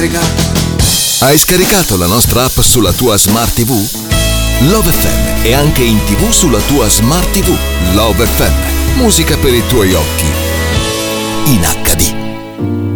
scarica. Hai scaricato la nostra app sulla tua Smart TV? Love FM è anche in TV sulla tua Smart TV. Love FM, musica per i tuoi occhi. In